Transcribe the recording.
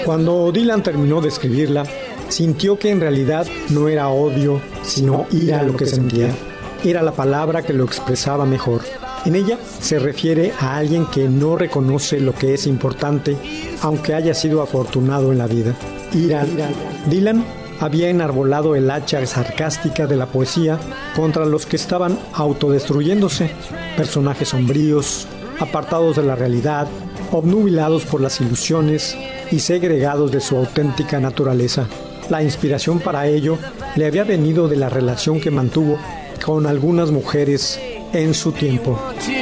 Cuando Dylan terminó de escribirla, sintió que en realidad no era odio, sino ira lo que sentía. Era la palabra que lo expresaba mejor. En ella se refiere a alguien que no reconoce lo que es importante, aunque haya sido afortunado en la vida. Ira. Dylan había enarbolado el hacha sarcástica de la poesía contra los que estaban autodestruyéndose, personajes sombríos, apartados de la realidad, obnubilados por las ilusiones y segregados de su auténtica naturaleza. La inspiración para ello le había venido de la relación que mantuvo con algunas mujeres en su tiempo.